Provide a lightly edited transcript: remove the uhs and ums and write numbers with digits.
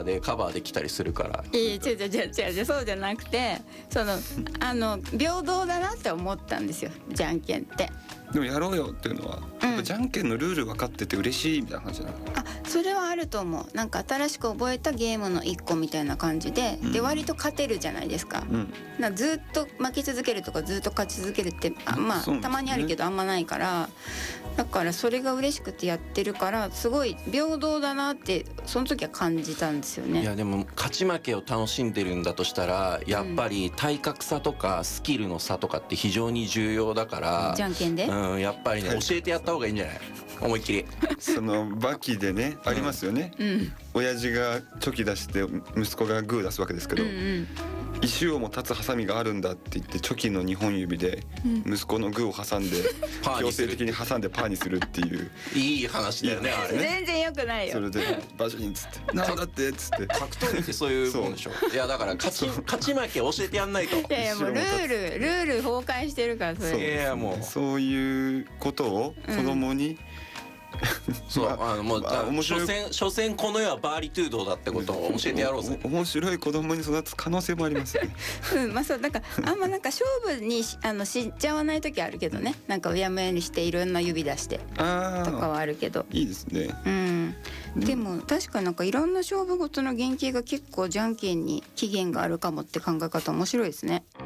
ーでカバーできたりするから。 違うそうじゃなくて、平等だなって思ったんですよ、じゃんけんって。 でもやろうよっていうのは、やっぱじゃんけんのルール分かってて嬉しいみたいな感じじゃない？ それはあると思う。なんか新しく覚えたゲームの一個みたいな感じで、で割と勝てるじゃないですか。ずっと負け続けるとかずっと勝ち続けるってたまにあるけどあんまないから、だからそれが嬉しくてやってるから、すごい平等だなってその時は感じたんですよね。 いやでも勝ち負けを楽しんでるんだとしたら、やっぱり体格差とかスキルの差とかって非常に重要だから、 じゃんけんで、 やっぱりね、教えてやった方がいいんじゃない？思いっきりそのバキでね、ありますよね、親父がチョキ出して息子がグー出すわけですけど、石をも立つハサミがあるんだって言ってチョキの2本指で息子のグーを挟んで強制的に挟んでパーにするっていういい話だよね、あれね。 全然良くないよ。 それでバシンっつってなんだってっつって格闘技ってそういうもんでしょ。いやだから勝ち負け教えてやんないと。 いやもうルール崩壊してるからそれ。 いやもうそういうことを子供に、 そうもう所詮この世はバーリトゥードだってことを教えてやろうぜ。 面白い子供に育つ可能性もありますね。 そうだからあんまなんか勝負にしちゃわない時あるけどね、なんかうやむやにしていろんな指出してとかはあるけど、 いいですね。 でも確かなんかいろんな勝負ごとの原型が結構じゃんけんに起源があるかもって考え方面白いですね。